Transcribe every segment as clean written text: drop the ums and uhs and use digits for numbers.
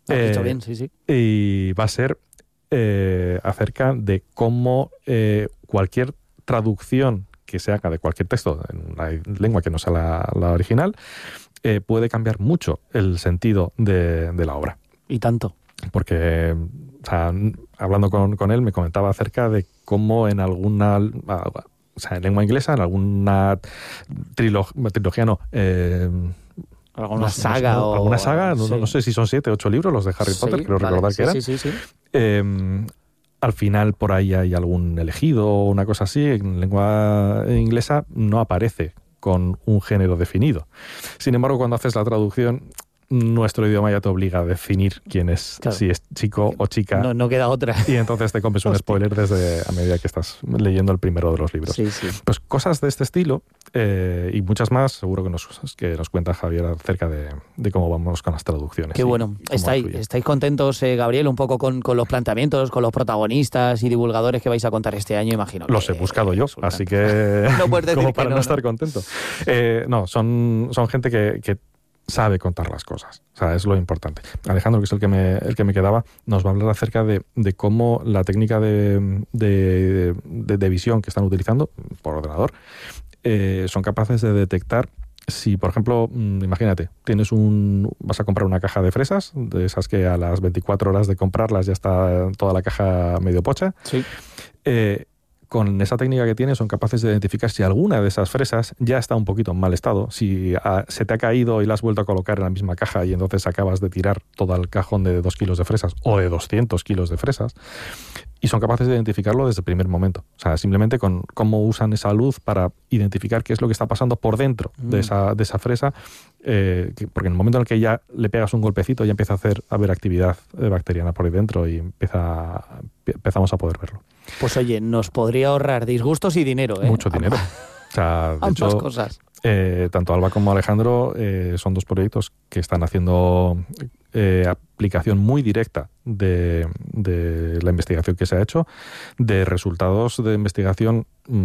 Has dicho bien, sí. Y va a ser acerca de cómo cualquier traducción que se haga de cualquier texto en una lengua que no sea la original puede cambiar mucho el sentido de la obra. Y tanto. Porque, o sea, hablando con él, me comentaba acerca de cómo en alguna, o sea, en lengua inglesa, en alguna trilogía, no, alguna saga alguna saga, no sé si son 7 o 8 libros los de Harry Potter, creo recordar que eran. Sí. Al final por ahí hay algún elegido o una cosa así. En lengua inglesa no aparece con un género definido. Sin embargo, cuando haces la traducción, nuestro idioma ya te obliga a definir quién es, claro, si es chico o chica. No queda otra. Y entonces te comes un spoiler desde a medida que estás leyendo el primero de los libros. Sí. Pues cosas de este estilo y muchas más, seguro que nos cuenta Javier acerca de cómo vamos con las traducciones. Qué bueno. ¿Estáis contentos, Gabriel, un poco con los planteamientos, con los protagonistas y divulgadores que vais a contar este año, imagino? Los he buscado yo, así que no puedes decir como para que no estar contento. Son gente que sabe contar las cosas, o sea, es lo importante. Alejandro, que es el que me quedaba, nos va a hablar acerca de cómo la técnica de visión que están utilizando por ordenador son capaces de detectar si, por ejemplo, imagínate, vas a comprar una caja de fresas, de esas que a las 24 horas de comprarlas ya está toda la caja medio pocha. Sí. Con esa técnica que tiene son capaces de identificar si alguna de esas fresas ya está un poquito en mal estado, si se te ha caído y la has vuelto a colocar en la misma caja y entonces acabas de tirar todo el cajón de 2 kilos de fresas o de 200 kilos de fresas, y son capaces de identificarlo desde el primer momento. O sea, simplemente con cómo usan esa luz para identificar qué es lo que está pasando por dentro de esa fresa, porque en el momento en el que ya le pegas un golpecito ya empieza a haber actividad bacteriana por ahí dentro y empezamos a poder verlo. Pues oye, nos podría ahorrar disgustos y dinero, ¿eh? Mucho dinero. O sea, de ambas hecho, cosas. Tanto Alba como Alejandro son 2 proyectos que están haciendo aplicación muy directa de la investigación que se ha hecho, de resultados de investigación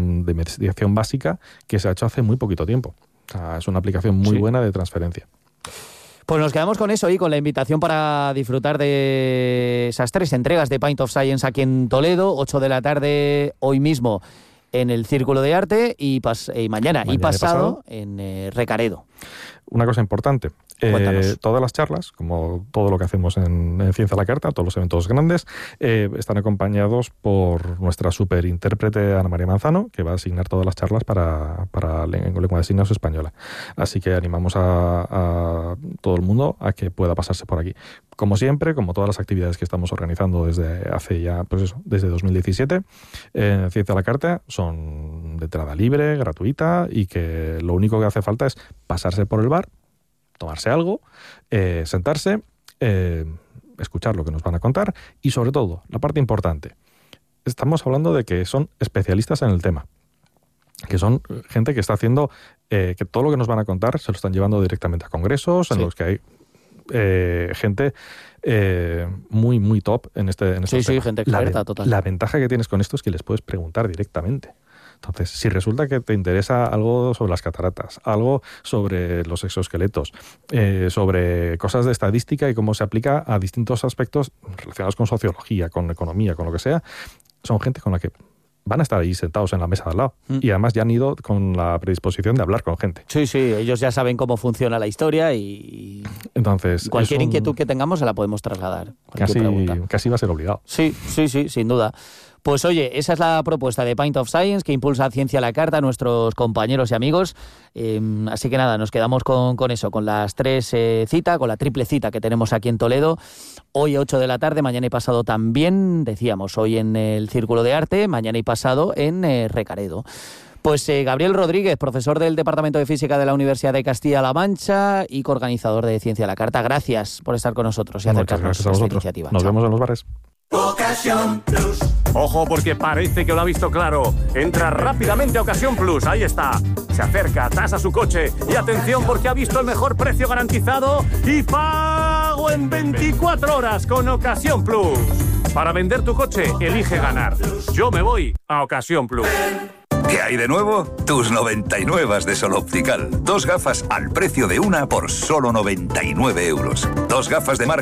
básica que se ha hecho hace muy poquito tiempo. O sea, es una aplicación muy buena de transferencia. Pues nos quedamos con eso y con la invitación para disfrutar de esas 3 entregas de Pint of Science aquí en Toledo, 8 de la tarde hoy mismo en el Círculo de Arte y mañana y pasado en Recaredo. Una cosa importante, todas las charlas, como todo lo que hacemos en Ciencia a la Carta, todos los eventos grandes, están acompañados por nuestra superintérprete Ana María Manzano, que va a asignar todas las charlas para lengua de signos española. Así que animamos a todo el mundo a que pueda pasarse por aquí. Como siempre, como todas las actividades que estamos organizando desde hace ya, desde 2017, Ciencia a la Carta son de entrada libre, gratuita, y que lo único que hace falta es pasarse por el bar, tomarse algo, sentarse, escuchar lo que nos van a contar y, sobre todo, la parte importante, estamos hablando de que son especialistas en el tema, que son gente que está haciendo que todo lo que nos van a contar se lo están llevando directamente a congresos en los que hay gente muy, muy top en estos temas. Sí, gente experta, total. La ventaja que tienes con esto es que les puedes preguntar directamente. Entonces, si resulta que te interesa algo sobre las cataratas, algo sobre los exoesqueletos, sobre cosas de estadística y cómo se aplica a distintos aspectos relacionados con sociología, con economía, con lo que sea, son gente con la que van a estar ahí sentados en la mesa de al lado. Y además ya han ido con la predisposición de hablar con gente. Sí, ellos ya saben cómo funciona la historia y entonces cualquier inquietud que tengamos se la podemos trasladar. Casi va a ser obligado. Sí, sin duda. Pues oye, esa es la propuesta de Pint of Science que impulsa Ciencia a la Carta a nuestros compañeros y amigos. Así que nada, nos quedamos con eso, con las 3 citas, con la triple cita que tenemos aquí en Toledo. Hoy 8 de la tarde, mañana y pasado también, decíamos, hoy en el Círculo de Arte, mañana y pasado en Recaredo. Pues Gabriel Rodríguez, profesor del Departamento de Física de la Universidad de Castilla-La Mancha y coorganizador de Ciencia a la Carta. Gracias por estar con nosotros y acercarnos a esta iniciativa. Nos vemos en los bares. Ocasión Plus. Ojo, porque parece que lo ha visto claro. Entra rápidamente a Ocasión Plus, ahí está. Se acerca, tasa su coche y atención porque ha visto el mejor precio garantizado y pago en 24 horas con Ocasión Plus. Para vender tu coche, elige ganar. Yo me voy a Ocasión Plus. ¿Qué hay de nuevo? Tus 99 de Sol Optical. 2 gafas al precio de una por solo 99 euros. 2 gafas de marca